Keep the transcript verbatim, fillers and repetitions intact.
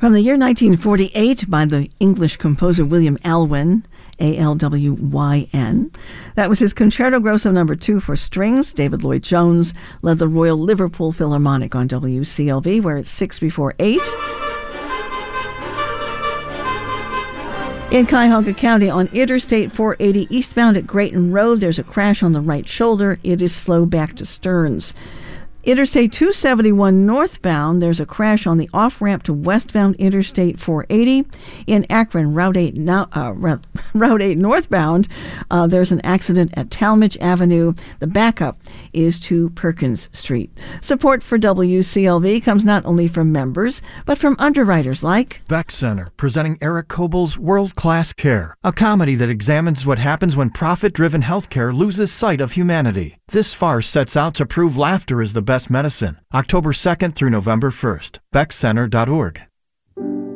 From the year nineteen forty-eight by the English composer William Alwyn, A L W Y N. That was his Concerto Grosso number two for strings. David Lloyd Jones led the Royal Liverpool Philharmonic on W C L V, where it's six before eight. In Cuyahoga County on Interstate four eighty eastbound at Grayton Road, there's a crash on the right shoulder. It is slow back to Stearns. Interstate two seventy-one northbound, there's a crash on the off-ramp to westbound Interstate four eighty. In Akron, Route eight, no, uh, Route eight northbound, uh, there's an accident at Talmadge Avenue. The backup is to Perkins Street. Support for W C L V comes not only from members, but from underwriters like Beck Center, presenting Eric Kobel's World Class Care, a comedy that examines what happens when profit-driven healthcare loses sight of humanity. This farce sets out to prove laughter is the best medicine. October second through November first. beck center dot org.